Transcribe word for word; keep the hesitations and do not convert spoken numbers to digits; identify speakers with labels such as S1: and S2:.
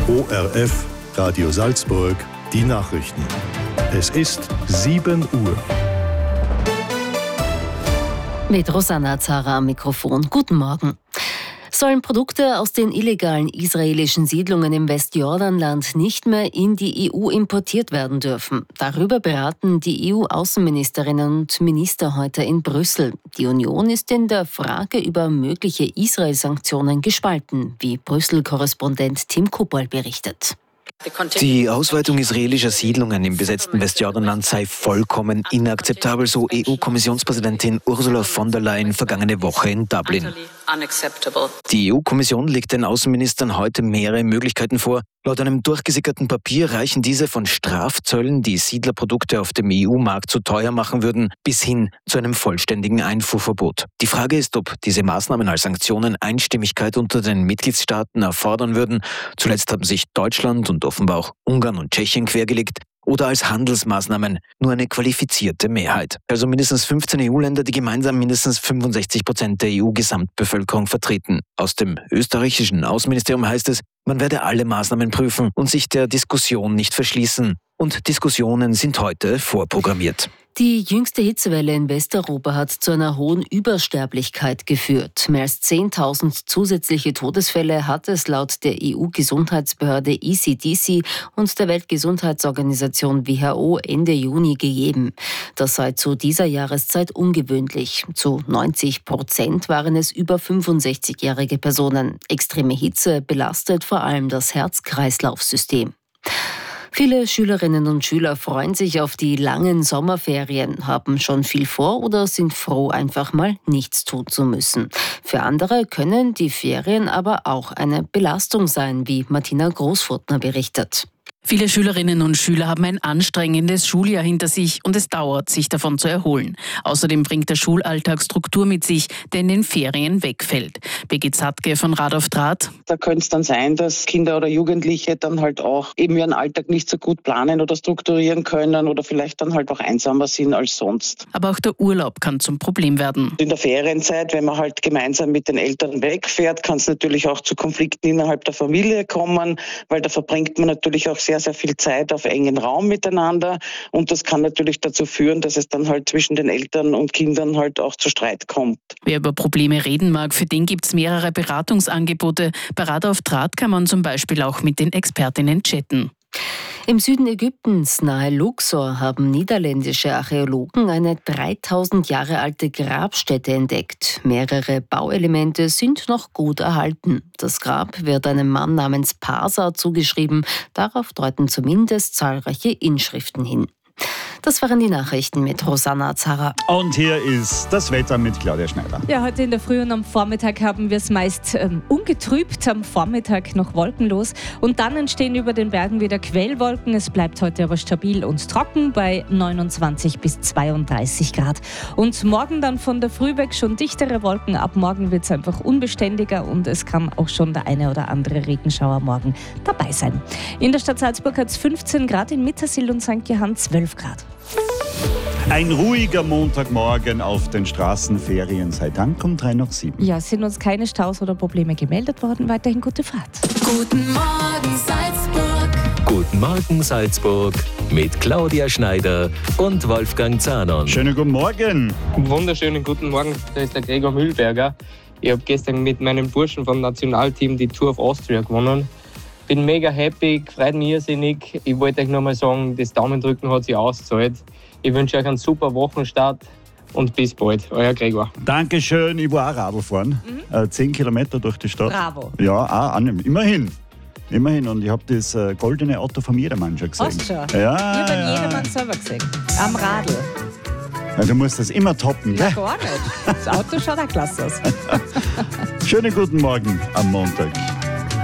S1: O R F, Radio Salzburg, die Nachrichten. Es ist sieben Uhr.
S2: Mit Rosanna Zara am Mikrofon. Guten Morgen. Sollen Produkte aus den illegalen israelischen Siedlungen im Westjordanland nicht mehr in die E U importiert werden dürfen? Darüber beraten die E U-Außenministerinnen und Minister heute in Brüssel. Die Union ist in der Frage über mögliche Israel-Sanktionen gespalten, wie Brüssel-Korrespondent Tim Kuppel berichtet.
S3: Die Ausweitung israelischer Siedlungen im besetzten Westjordanland sei vollkommen inakzeptabel, so E U-Kommissionspräsidentin Ursula von der Leyen vergangene Woche in Dublin. Die E U-Kommission legt den Außenministern heute mehrere Möglichkeiten vor. Laut einem durchgesickerten Papier reichen diese von Strafzöllen, die Siedlerprodukte auf dem E U-Markt zu teuer machen würden, bis hin zu einem vollständigen Einfuhrverbot. Die Frage ist, ob diese Maßnahmen als Sanktionen Einstimmigkeit unter den Mitgliedstaaten erfordern würden. Zuletzt haben sich Deutschland und offenbar auch Ungarn und Tschechien quergelegt. Oder als Handelsmaßnahmen nur eine qualifizierte Mehrheit. Also mindestens fünfzehn E U-Länder, die gemeinsam mindestens fünfundsechzig Prozent der E U-Gesamtbevölkerung vertreten. Aus dem österreichischen Außenministerium heißt es, man werde alle Maßnahmen prüfen und sich der Diskussion nicht verschließen. Und Diskussionen sind heute vorprogrammiert.
S2: Die jüngste Hitzewelle in Westeuropa hat zu einer hohen Übersterblichkeit geführt. Mehr als zehntausend zusätzliche Todesfälle hat es laut der E U-Gesundheitsbehörde E C D C und der Weltgesundheitsorganisation W H O Ende Juni gegeben. Das sei zu dieser Jahreszeit ungewöhnlich. Zu neunzig Prozent waren es über fünfundsechzigjährige Personen. Extreme Hitze belastet vor allem das Herz-Kreislauf-System. Viele Schülerinnen und Schüler freuen sich auf die langen Sommerferien, haben schon viel vor oder sind froh, einfach mal nichts tun zu müssen. Für andere können die Ferien aber auch eine Belastung sein, wie Martina Großfurtner berichtet.
S4: Viele Schülerinnen und Schüler haben ein anstrengendes Schuljahr hinter sich und es dauert, sich davon zu erholen. Außerdem bringt der Schulalltag Struktur mit sich, der in den Ferien wegfällt. Birgit Sattke von Rad auf Draht.
S5: Da könnte es dann sein, dass Kinder oder Jugendliche dann halt auch eben ihren Alltag nicht so gut planen oder strukturieren können oder vielleicht dann halt auch einsamer sind als sonst.
S4: Aber auch der Urlaub kann zum Problem werden.
S5: In der Ferienzeit, wenn man halt gemeinsam mit den Eltern wegfährt, kann es natürlich auch zu Konflikten innerhalb der Familie kommen, weil da verbringt man natürlich auch sehr sehr, sehr viel Zeit auf engen Raum miteinander und das kann natürlich dazu führen, dass es dann halt zwischen den Eltern und Kindern halt auch zu Streit kommt.
S4: Wer über Probleme reden mag, für den gibt es mehrere Beratungsangebote. Bei Rad auf Draht kann man zum Beispiel auch mit den Expertinnen chatten.
S2: Im Süden Ägyptens, nahe Luxor, haben niederländische Archäologen eine dreitausend Jahre alte Grabstätte entdeckt. Mehrere Bauelemente sind noch gut erhalten. Das Grab wird einem Mann namens Pasa zugeschrieben. Darauf deuten zumindest zahlreiche Inschriften hin. Das waren die Nachrichten mit Rosanna Zara.
S6: Und hier ist das Wetter mit Claudia Schneider.
S7: Ja, heute in der Früh und am Vormittag haben wir es meist ähm, ungetrübt, am Vormittag noch wolkenlos. Und dann entstehen über den Bergen wieder Quellwolken. Es bleibt heute aber stabil und trocken bei neunundzwanzig bis zweiunddreißig Grad. Und morgen dann von der Früh weg schon dichtere Wolken. Ab morgen wird es einfach unbeständiger und es kann auch schon der eine oder andere Regenschauer morgen dabei sein. In der Stadt Salzburg hat es fünfzehn Grad, in Mittersill und Sankt Johann zwölf Grad.
S6: Ein ruhiger Montagmorgen auf den Straßenferien, sei Dank um drei nach sieben.
S7: Ja, es sind uns keine Staus oder Probleme gemeldet worden. Weiterhin gute Fahrt.
S8: Guten Morgen Salzburg.
S9: Guten Morgen Salzburg mit Claudia Schneider und Wolfgang Zahnon.
S6: Schönen guten Morgen.
S10: Wunderschönen guten Morgen, da ist der Gregor Mühlberger. Ich habe gestern mit meinen Burschen vom Nationalteam die Tour of Austria gewonnen. Bin mega happy, freut mich irrsinnig. Ich wollte euch nochmal sagen, das Daumendrücken hat sich ausgezahlt. Ich wünsche euch einen super Wochenstart und bis bald. Euer Gregor.
S6: Dankeschön, ich war auch Radl fahren. Mhm. Äh, zehn Kilometer durch die Stadt.
S7: Bravo.
S6: Ja, auch annehmen. Immerhin. Immerhin. Und ich habe das äh, goldene Auto vom Jedermann schon gesehen.
S7: Hast du schon?
S6: Ja,
S7: ich habe
S6: ja.
S7: einen Jedermann selber gesehen. Am Radl.
S6: Ja, du musst das immer toppen,
S7: Ja,
S6: gell?
S7: gar nicht. Das Auto schaut auch klasse aus.
S6: Schönen guten Morgen am Montag.